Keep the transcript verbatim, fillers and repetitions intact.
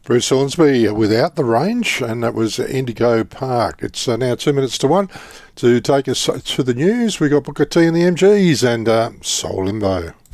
Bruce Hornsby without the range, and that was Indigo Park. It's uh, now two minutes to one. To take us to the news, we got Booker T and the M Gs and uh, Soul Limbo.